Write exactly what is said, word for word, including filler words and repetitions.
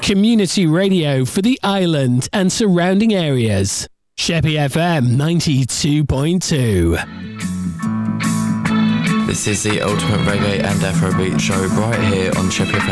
community radio for the island and surrounding areas. Sheppey F M ninety-two point two. This is the ultimate reggae and Afrobeat show right here on Sheppey F M.